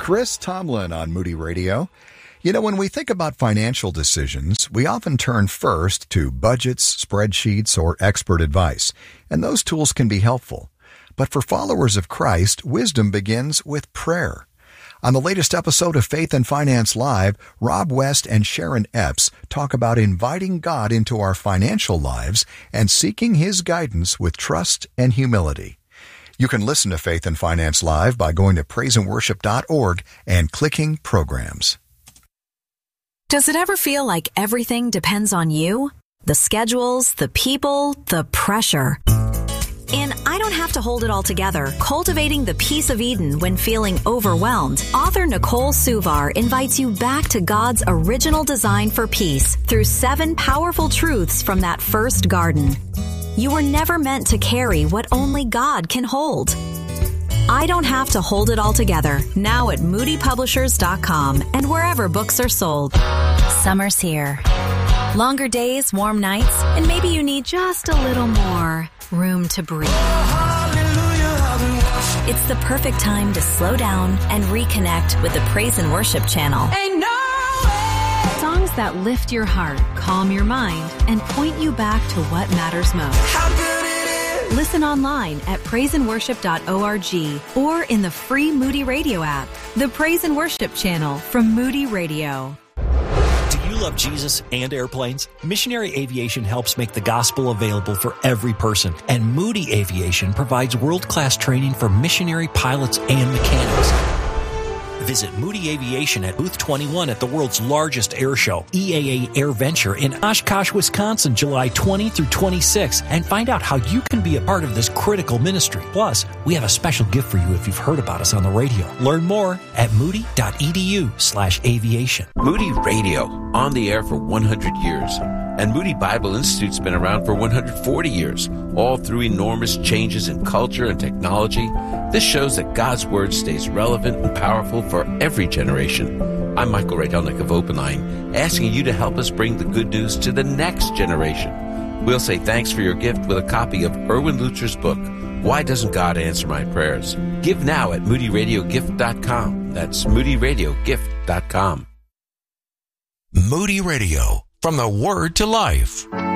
Chris Tomlin on Moody Radio. You know, when we think about financial decisions, we often turn first to budgets, spreadsheets, or expert advice, and those tools can be helpful. But for followers of Christ, wisdom begins with prayer. On the latest episode of Faith and Finance Live, Rob West and Sharon Epps talk about inviting God into our financial lives and seeking His guidance with trust and humility. You can listen to Faith and Finance Live by going to praiseandworship.org and clicking Programs. Does it ever feel like everything depends on you? The schedules, the people, the pressure. In I Don't Have to Hold It All Together, Cultivating the Peace of Eden When Feeling Overwhelmed, author Nicole Suvar invites you back to God's original design for peace through 7 powerful truths from that first garden. You were never meant to carry what only God can hold. I Don't Have to Hold It All Together, now at moodypublishers.com and wherever books are sold. Summer's here. Longer days, warm nights, and maybe you need just a little more room to breathe. It's the perfect time to slow down and reconnect with the Praise and Worship channel. Songs that lift your heart, calm your mind, and point you back to what matters most. Listen online at praiseandworship.org or in the free Moody Radio app. The Praise and Worship channel from Moody Radio. Do you love Jesus and airplanes? Missionary Aviation helps make the gospel available for every person, and Moody Aviation provides world-class training for missionary pilots and mechanics. Visit Moody Aviation at Booth 21 at the world's largest air show, EAA AirVenture in Oshkosh, Wisconsin, July 20 through 26, and find out how you can be a part of this critical ministry. Plus, we have a special gift for you if you've heard about us on the radio. Learn more at moody.edu/aviation. Moody Radio, on the air for 100 years. And Moody Bible Institute's been around for 140 years, all through enormous changes in culture and technology. This shows that God's Word stays relevant and powerful for every generation. I'm Michael Rydelnik of Open Line, asking you to help us bring the good news to the next generation. We'll say thanks for your gift with a copy of Erwin Lutzer's book, Why Doesn't God Answer My Prayers? Give now at moodyradiogift.com. That's moodyradiogift.com. Moody Radio, from the Word to Life.